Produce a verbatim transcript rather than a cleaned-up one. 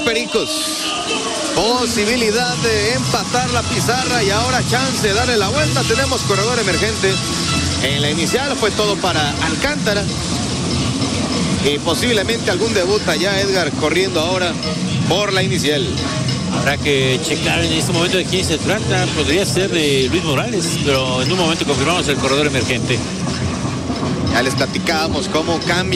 Pericos. Posibilidad de empatar la pizarra y ahora chance de darle la vuelta. Tenemos corredor emergente. En la inicial fue todo para Alcántara. Y posiblemente algún debut allá, Edgar, corriendo ahora por la inicial. Habrá que checar en este momento de quién se trata. Podría ser de Luis Morales, pero en un momento confirmamos el corredor emergente. Ya les platicábamos cómo cambia